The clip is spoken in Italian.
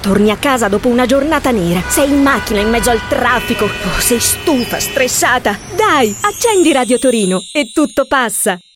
Torni a casa dopo una giornata nera, sei in macchina in mezzo al traffico, sei stufa, stressata. Dai, accendi Radio Torino e tutto passa.